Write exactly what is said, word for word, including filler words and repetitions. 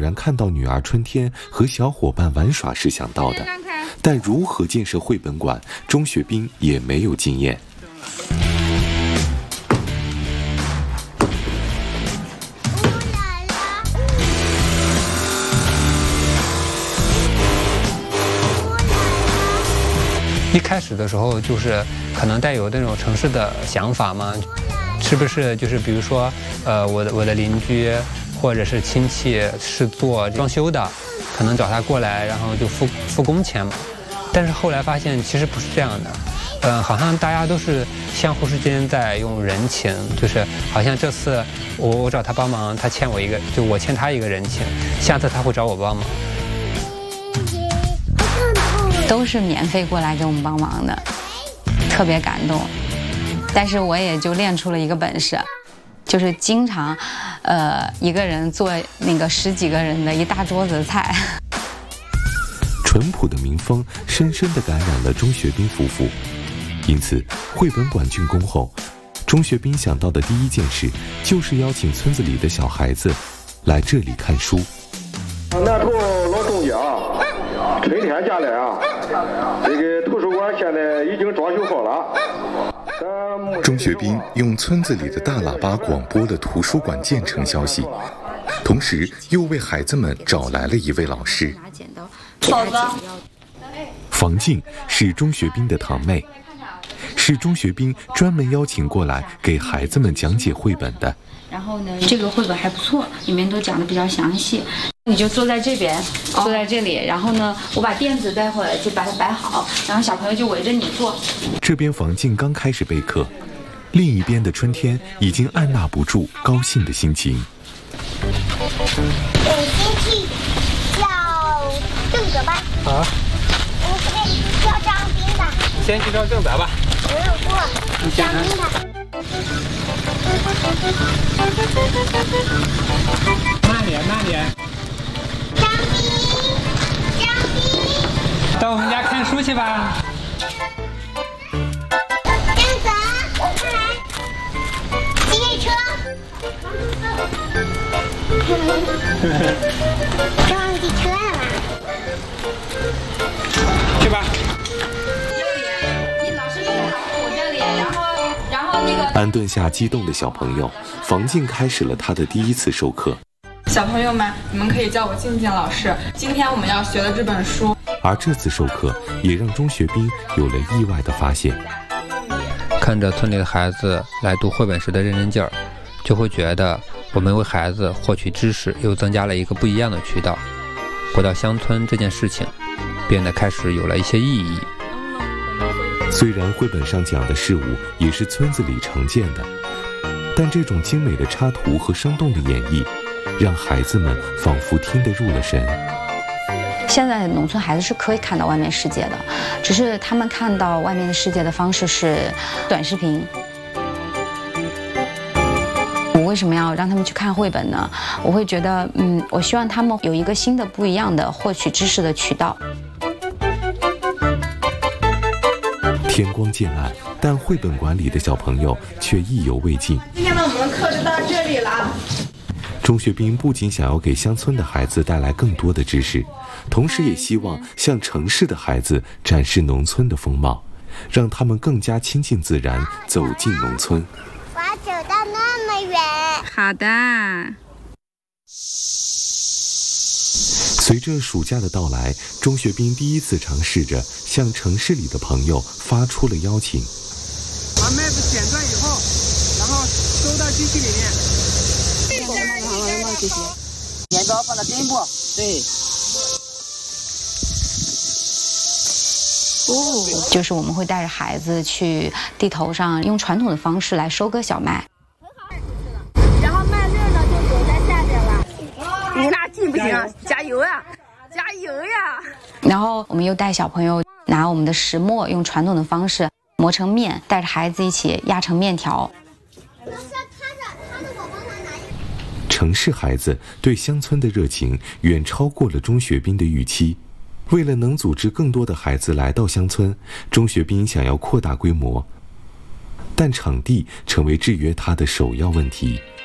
然看到女儿春天和小伙伴玩耍时想到的，但如何建设绘本馆，钟学斌也没有经验。 一开始的时候就是可能带有那种城市的想法嘛，是不是就是比如说呃我的我的邻居或者是亲戚是做装修的，可能找他过来然后就付付工钱嘛。但是后来发现其实不是这样的，嗯、呃，好像大家都是相互之间在用人情，就是好像这次我我找他帮忙，他欠我一个，就我欠他一个人情，下次他会找我帮忙。 都是免费过来给我们帮忙的，特别感动。但是我也就练出了一个本事，就是经常，呃，一个人做那个十几个人的一大桌子菜。 淳朴的民风深深地感染了钟学斌夫妇，因此绘本馆竣工后，钟学斌想到的第一件事就是邀请村子里的小孩子来这里看书。 那头老钟家春天家来啊，这个图书馆现在已经装修好了。 钟学斌用村子里的大喇叭广播了图书馆建成消息，同时又为孩子们找来了一位老师。 嫂子， 房静是钟学斌的堂妹，是钟学斌专门邀请过来给孩子们讲解绘本的。 然后呢，这个绘本还不错，里面都讲得比较详细。你就坐在这边，坐在这里，然后呢，我把垫子待会儿就把它摆好，然后小朋友就围着你坐。 这边房静刚开始备课，另一边的春天已经按捺不住高兴的心情。 我先去叫郑泽吧。 啊。 我先叫张斌吧。 你先去叫郑泽吧。 没有不，张斌的。 慢点，慢点。 张斌，张斌。 到我们家看书去吧。 郑泽，过来。机车。撞地车了吗？ 去吧。 安顿下激动的小朋友，房静开始了她的第一次授课。 小朋友们，你们可以叫我静静老师。今天我们要学的这本书， 而这次授课也让钟学斌有了意外的发现。 看着村里的孩子来读绘本时的认真劲儿，就会觉得我们为孩子获取知识又增加了一个不一样的渠道。回到乡村这件事情，变得开始有了一些意义。 虽然绘本上讲的事物也是村子里常见的，但这种精美的插图和生动的演绎，让孩子们仿佛听得入了神。 现在农村孩子是可以看到外面世界的，只是他们看到外面的世界的方式是短视频。我为什么要让他们去看绘本呢？我会觉得，嗯，我希望他们有一个新的、不一样的获取知识的渠道。 天光渐暗，但绘本馆里的小朋友却意犹未尽。 今天呢，我们的课就到这里了。 钟学斌不仅想要给乡村的孩子带来更多的知识，同时也希望向城市的孩子展示农村的风貌，让他们更加亲近自然，走进农村。 我要走到那么远。 好的。 随着暑假的到来，钟学斌第一次尝试着向城市里的朋友发出了邀请。 把麦子剪断以后，然后收到机器里面。 剪刀放到根部，对。 哦，就是我们会带着孩子去地头上，用传统的方式来收割小麦。 然后麦粒呢就留在下边了。 你俩进不行，加油呀，加油呀！ 然后我们又带小朋友拿我们的石磨，用传统的方式磨成面，带着孩子一起压成面条。 城市孩子对乡村的热情远超过了钟学斌的预期。为了能组织更多的孩子来到乡村，钟学斌想要扩大规模，但场地成为制约他的首要问题。